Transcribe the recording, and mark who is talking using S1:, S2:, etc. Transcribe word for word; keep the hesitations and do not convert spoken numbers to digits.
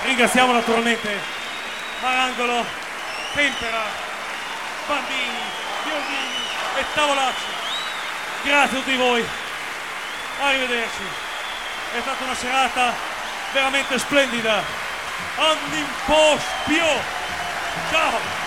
S1: Ringraziamo naturalmente Marangolo, Tempera, Bambini, Biondini e Tavolacci. Grazie a tutti voi. Arrivederci. È stata una serata veramente splendida. Andimpospio. Ciao.